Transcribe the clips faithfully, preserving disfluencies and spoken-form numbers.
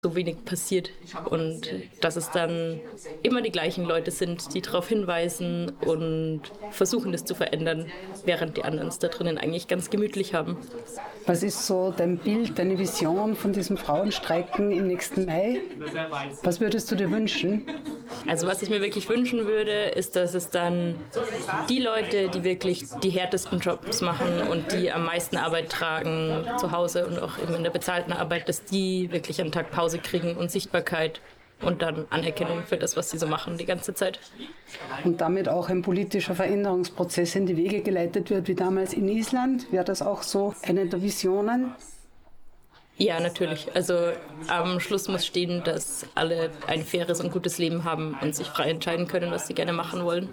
so wenig passiert und dass es dann immer die gleichen Leute sind, die darauf hinweisen und versuchen, das zu verändern, während die anderen es da drinnen eigentlich ganz gemütlich haben. Was ist so dein Bild, deine Vision von diesem Frauenstreiken im nächsten Mai? Was würdest du dir wünschen? Also was ich mir wirklich wünschen würde, ist, dass es dann die Leute, die wirklich die härtesten Jobs machen und die am meisten Arbeit tragen zu Hause und auch eben in der bezahlten Arbeit, dass die wirklich einen Tag Pause kriegen und Sichtbarkeit und dann Anerkennung für das, was sie so machen die ganze Zeit. Und damit auch ein politischer Veränderungsprozess in die Wege geleitet wird, wie damals in Island. Wäre das auch so eine der Visionen? Ja, natürlich. Also am Schluss muss stehen, dass alle ein faires und gutes Leben haben und sich frei entscheiden können, was sie gerne machen wollen.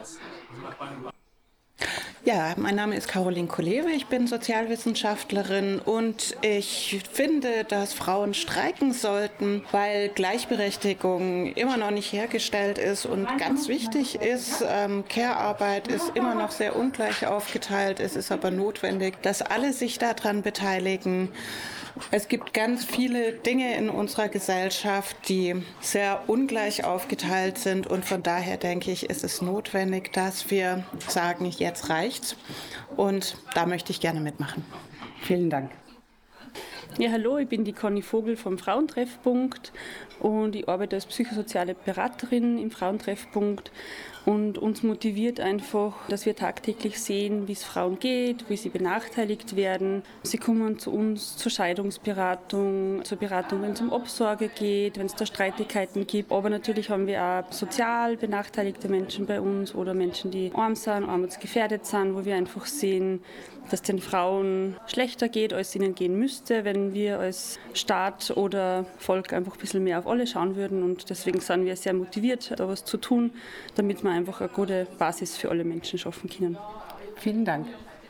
Ja, mein Name ist Caroline Kolewe, ich bin Sozialwissenschaftlerin und ich finde, dass Frauen streiken sollten, weil Gleichberechtigung immer noch nicht hergestellt ist und ganz wichtig ist. Ähm, Care-Arbeit ist immer noch sehr ungleich aufgeteilt, es ist aber notwendig, dass alle sich daran beteiligen. Es gibt ganz viele Dinge in unserer Gesellschaft, die sehr ungleich aufgeteilt sind und von daher denke ich, ist es notwendig, dass wir sagen, jetzt reicht's und da möchte ich gerne mitmachen. Vielen Dank. Ja, hallo, ich bin die Conny Vogel vom Frauentreffpunkt und ich arbeite als psychosoziale Beraterin im Frauentreffpunkt. Und uns motiviert einfach, dass wir tagtäglich sehen, wie es Frauen geht, wie sie benachteiligt werden. Sie kommen zu uns zur Scheidungsberatung, zur Beratung, wenn es um Obsorge geht, wenn es da Streitigkeiten gibt. Aber natürlich haben wir auch sozial benachteiligte Menschen bei uns oder Menschen, die arm sind, armutsgefährdet sind, wo wir einfach sehen, dass den Frauen schlechter geht, als es ihnen gehen müsste, wenn wir als Staat oder Volk einfach ein bisschen mehr auf alle schauen würden. Und deswegen sind wir sehr motiviert, da was zu tun, damit wir einfach eine gute Basis für alle Menschen schaffen können. Vielen Dank.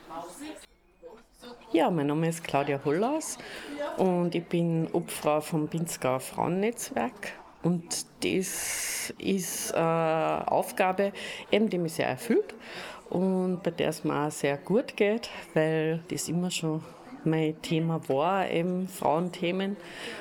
Ja, mein Name ist Claudia Hollers und ich bin Obfrau vom Pinzgauer Frauennetzwerk. Und das ist eine Aufgabe, eben, die mich sehr erfüllt und bei der es mir auch sehr gut geht, weil das immer schon mein Thema war, eben Frauenthemen.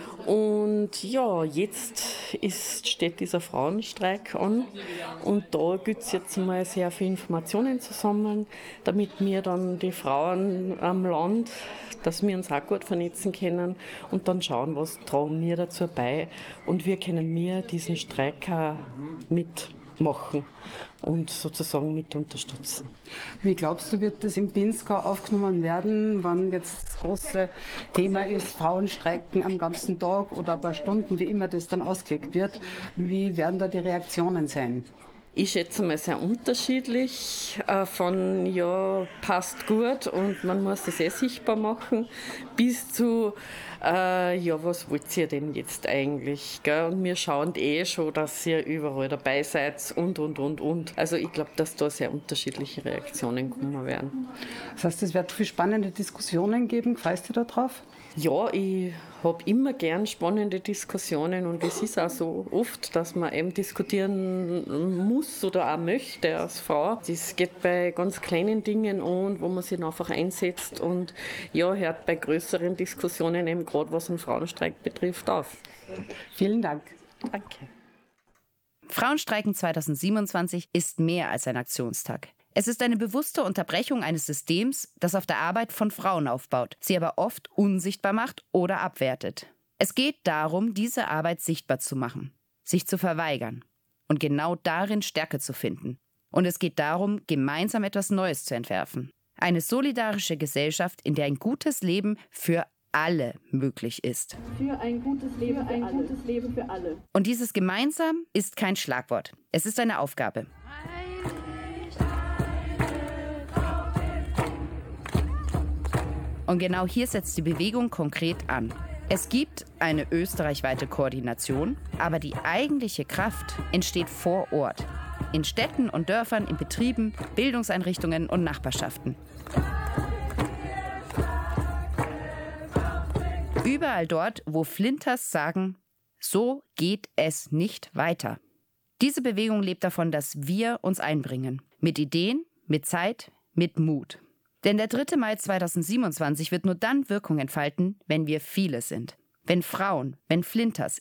Und ja, jetzt ist, steht dieser Frauenstreik an und da gibt es jetzt mal sehr viele Informationen zu sammeln, damit wir dann die Frauen am Land, dass wir uns auch gut vernetzen können und dann schauen, was tragen wir dazu bei und wie können wir diesen Streik auch mitmachen und sozusagen mit unterstützen. Wie glaubst du, wird das im Pinzgau aufgenommen werden, wann jetzt das große Thema ist, Frauenstreiken am ganzen Tag oder ein paar Stunden, wie immer das dann ausgelegt wird? Wie werden da die Reaktionen sein? Ich schätze mal sehr unterschiedlich, äh, von ja, passt gut und man muss das eh sichtbar machen, bis zu, äh, ja, was wollt ihr denn jetzt eigentlich? Gell? Und wir schauen eh schon, dass ihr überall dabei seid und, und, und, und. Also ich glaube, dass da sehr unterschiedliche Reaktionen kommen werden. Das heißt, es wird viele spannende Diskussionen geben. Freust du da drauf? Ja, ich habe immer gern spannende Diskussionen und es ist auch so oft, dass man eben diskutieren muss oder auch möchte als Frau. Das geht bei ganz kleinen Dingen an, wo man sich einfach einsetzt und ja, hört bei größeren Diskussionen eben gerade, was einen Frauenstreik betrifft, auf. Vielen Dank. Danke. Frauenstreiken zweitausendsiebenundzwanzig ist mehr als ein Aktionstag. Es ist eine bewusste Unterbrechung eines Systems, das auf der Arbeit von Frauen aufbaut, sie aber oft unsichtbar macht oder abwertet. Es geht darum, diese Arbeit sichtbar zu machen, sich zu verweigern und genau darin Stärke zu finden. Und es geht darum, gemeinsam etwas Neues zu entwerfen. Eine solidarische Gesellschaft, in der ein gutes Leben für alle möglich ist. Für ein gutes Leben, für ein alle. gutes Leben für alle. Und dieses Gemeinsam ist kein Schlagwort. Es ist eine Aufgabe. Und genau hier setzt die Bewegung konkret an. Es gibt eine österreichweite Koordination, aber die eigentliche Kraft entsteht vor Ort. In Städten und Dörfern, in Betrieben, Bildungseinrichtungen und Nachbarschaften. Überall dort, wo Flinters sagen, so geht es nicht weiter. Diese Bewegung lebt davon, dass wir uns einbringen. Mit Ideen, mit Zeit, mit Mut. Denn der dritte Mai zweitausendsiebenundzwanzig wird nur dann Wirkung entfalten, wenn wir viele sind. Wenn Frauen, wenn Flinters